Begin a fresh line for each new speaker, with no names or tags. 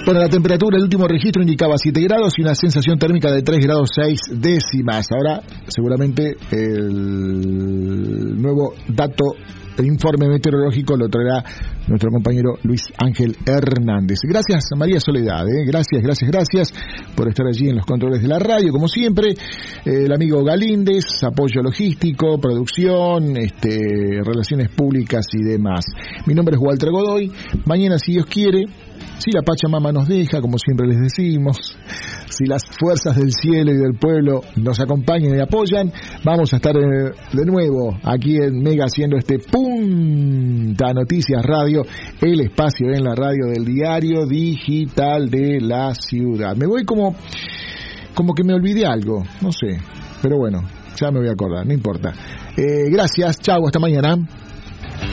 Bueno, la temperatura, el último registro indicaba 7 grados y una sensación térmica de 3 grados 6 décimas. Ahora, seguramente, el nuevo dato, el informe meteorológico lo traerá nuestro compañero Luis Ángel Hernández. Gracias, María Soledad, gracias por estar allí en los controles de la radio, como siempre. El amigo Galíndez, apoyo logístico, producción, relaciones públicas y demás. Mi nombre es Walter Godoy. Mañana, si Dios quiere, si la Pachamama nos deja, como siempre les decimos, si las fuerzas del cielo y del pueblo nos acompañan y apoyan, vamos a estar de nuevo aquí en Mega haciendo Punta Noticias Radio, el espacio en la radio del diario digital de la ciudad. Me voy como que me olvidé algo, no sé, pero bueno, ya me voy a acordar, no importa. Gracias, chau, hasta mañana.